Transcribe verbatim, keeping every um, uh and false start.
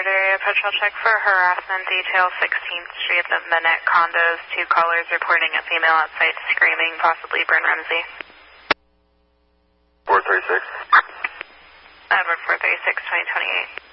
Broward area patrol check for harassment, detail sixteenth Street, the Minette condos. Two callers reporting a female outside screaming, possibly Bryn Ramsey. four three six. Edward four three six, twenty twenty-eight.